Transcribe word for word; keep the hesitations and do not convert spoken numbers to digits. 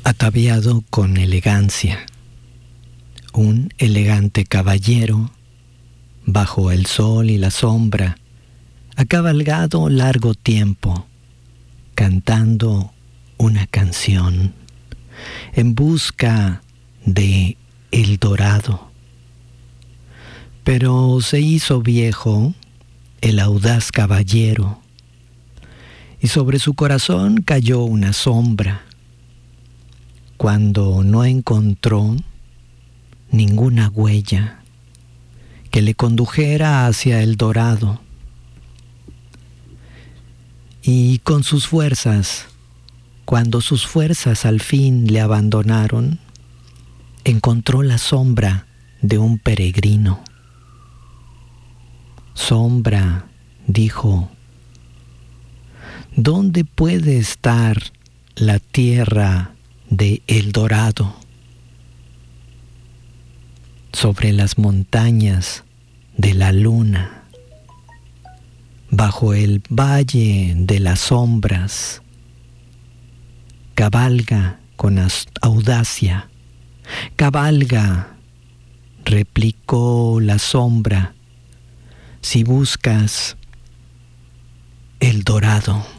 ataviado con elegancia, un elegante caballero, bajo el sol y la sombra, ha cabalgado largo tiempo, cantando una canción, en busca de El Dorado. Pero se hizo viejo el audaz caballero, y sobre su corazón cayó una sombra, cuando no encontró ninguna huella que le condujera hacia El Dorado. Y con sus fuerzas, cuando sus fuerzas al fin le abandonaron, encontró la sombra de un peregrino. Sombra, dijo, ¿dónde puede estar la tierra de El Dorado? Sobre las montañas de la luna, bajo el valle de las sombras, cabalga con audacia, cabalga, replicó la sombra, si buscas El Dorado.